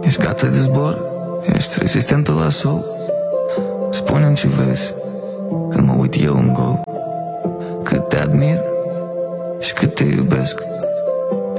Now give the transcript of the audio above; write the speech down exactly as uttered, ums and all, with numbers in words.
Ești gata de zbor? Ești rezistentă la sol? Spune-mi ce vezi când mă uit eu în gol. Cât te admir și cât te iubesc.